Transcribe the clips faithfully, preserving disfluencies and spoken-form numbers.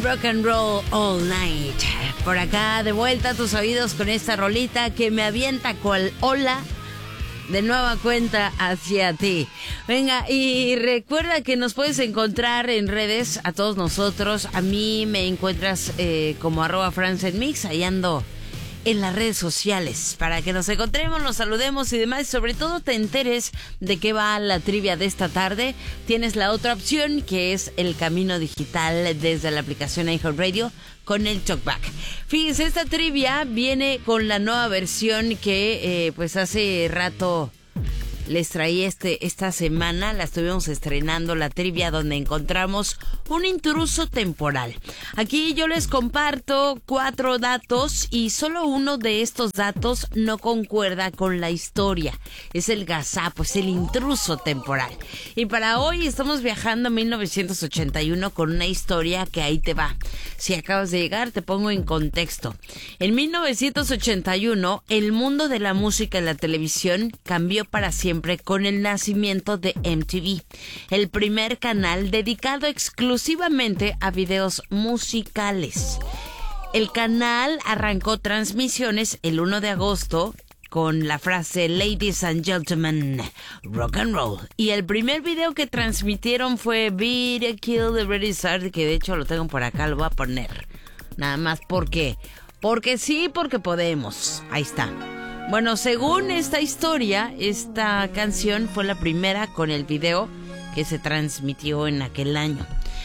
Rock and Roll All Night. Por acá, de vuelta a tus oídos con esta rolita que me avienta cual ola de nueva cuenta hacia ti. Venga, y recuerda que nos puedes encontrar en redes a todos nosotros. A mí me encuentras eh, como arroba francenmix. Ahí ando en las redes sociales para que nos encontremos, nos saludemos y demás. Sobre todo te enteres de qué va la trivia de esta tarde. Tienes la otra opción, que es el camino digital desde la aplicación iHeartRadio con el Talkback. Fíjense, esta trivia viene con la nueva versión que eh, pues hace rato les traí este esta semana. La estuvimos estrenando, la trivia, donde encontramos un intruso temporal. Aquí yo les comparto cuatro datos y solo uno de estos datos no concuerda con la historia. Es el gazapo, es el intruso temporal. Y para hoy estamos viajando a mil novecientos ochenta y uno con una historia que ahí te va. Si acabas de llegar, te pongo en contexto. En mil novecientos ochenta y uno, el mundo de la música y la televisión cambió para siempre con el nacimiento de M T V, el primer canal dedicado exclusivamente a videos musicales. El canal arrancó transmisiones el primero de agosto con la frase Ladies and Gentlemen, Rock and Roll. Y el primer video que transmitieron fue Video Kill the Ready Start, que de hecho lo tengo por acá, lo voy a poner. Nada más porque, porque sí, porque podemos. Ahí está. Bueno, según esta historia, esta canción fue la primera con el video que se transmitió en aquel año.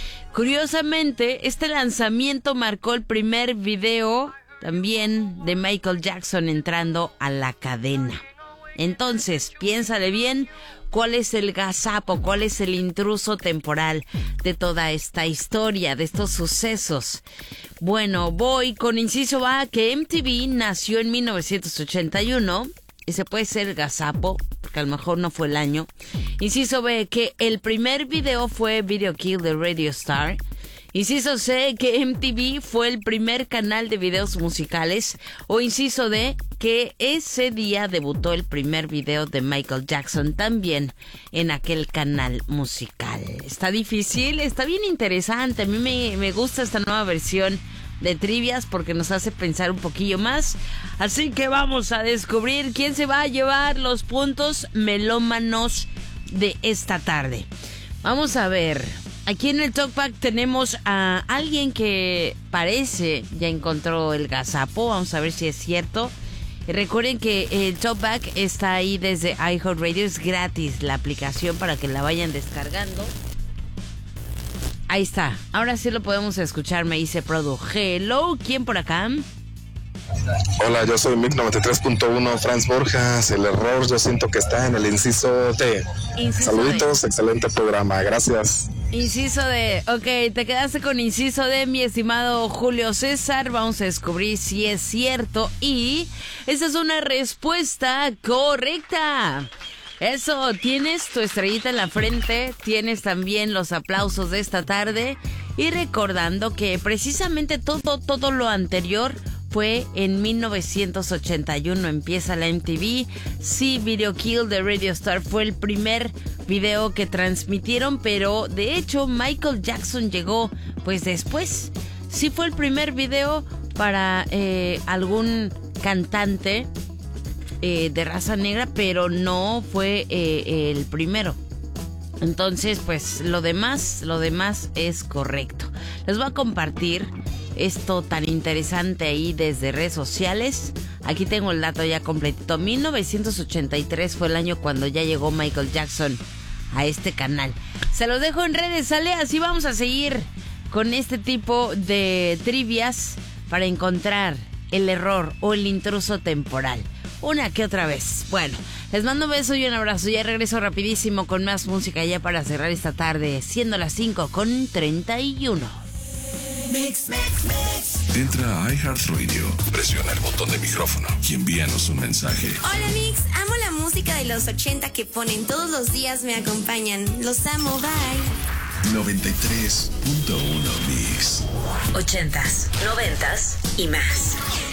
Curiosamente, este lanzamiento marcó el primer video también de Michael Jackson entrando a la cadena. Entonces, piénsale bien, ¿cuál es el gazapo? ¿Cuál es el intruso temporal de toda esta historia, de estos sucesos? Bueno, voy con inciso A, que M T V nació en mil novecientos ochenta y uno. Ese puede ser el gazapo, porque a lo mejor no fue el año. Inciso B, que el primer video fue Video Kill the Radio Star. Inciso C, que M T V fue el primer canal de videos musicales. O inciso D, que ese día debutó el primer video de Michael Jackson también en aquel canal musical. Está difícil, está bien interesante. A mí me, me gusta esta nueva versión de trivias porque nos hace pensar un poquillo más. Así que vamos a descubrir quién se va a llevar los puntos melómanos de esta tarde. Vamos a ver. Aquí en el Talkback tenemos a alguien que parece ya encontró el gazapo. Vamos a ver si es cierto. Y recuerden que el Talkback está ahí desde iHeartRadio. Es gratis la aplicación para que la vayan descargando. Ahí está. Ahora sí lo podemos escuchar. Me dice Produ. Hello, ¿quién por acá? Hola, yo soy Mic noventa y tres punto uno, Franz Borjas. El error yo siento que está en el inciso D. Inciso Saluditos, de... excelente programa, gracias. Inciso D, ok, te quedaste con inciso D, mi estimado Julio César. Vamos a descubrir si es cierto. Y esa es una respuesta correcta. Eso, tienes tu estrellita en la frente, tienes también los aplausos de esta tarde. Y recordando que precisamente todo, todo lo anterior fue en mil novecientos ochenta y uno, empieza la M T V. Sí, Video Kill the Radio Star fue el primer video que transmitieron, pero de hecho Michael Jackson llegó pues después. Sí fue el primer video para eh, algún cantante eh, de raza negra, pero no fue eh, el primero. Entonces pues lo demás, lo demás es correcto. Les voy a compartir esto tan interesante ahí desde redes sociales. Aquí tengo el dato ya completito. mil novecientos ochenta y tres fue el año cuando ya llegó Michael Jackson a este canal. Se los dejo en redes, ¿sale? Así vamos a seguir con este tipo de trivias para encontrar el error o el intruso temporal. Una que otra vez. Bueno, les mando un beso y un abrazo. Ya regreso rapidísimo con más música ya para cerrar esta tarde, siendo las cinco con treinta y uno. Mix, mix, mix. Entra a iHeartRadio, presiona el botón de micrófono y envíanos un mensaje. Hola Mix, amo la música de los ochenta que ponen todos los días, me acompañan. Los amo, bye. noventa y tres punto uno Mix. Ochentas, noventas y más.